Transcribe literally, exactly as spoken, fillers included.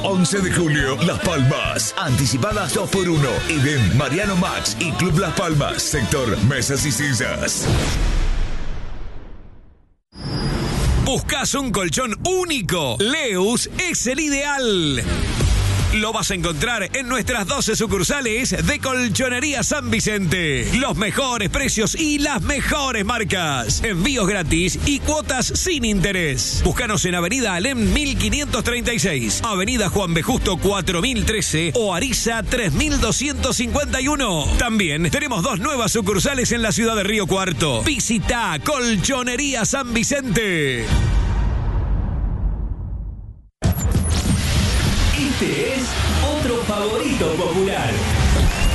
once de julio, Las Palmas. Anticipadas dos por uno. Edén, Mariano Max y Club Las Palmas. Sector Mesas y Sillas. ¿Buscas un colchón único? Leus es el ideal. Lo vas a encontrar en nuestras doce sucursales de Colchonería San Vicente. Los mejores precios y las mejores marcas. Envíos gratis y cuotas sin interés. Búscanos en Avenida Alem mil quinientos treinta y seis, Avenida Juan B. Justo cuatro mil trece o Ariza tres mil doscientos cincuenta y uno. También tenemos dos nuevas sucursales en la ciudad de Río Cuarto. Visita Colchonería San Vicente.